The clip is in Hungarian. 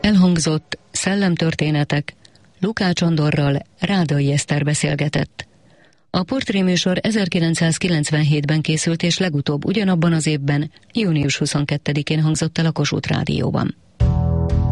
Elhangzott Szellemtörténetek, Lukács Andorral Rádai Eszter beszélgetett. A portréműsor 1997-ben készült és legutóbb ugyanabban az évben, június 22-én hangzott el a Kossuth Rádióban.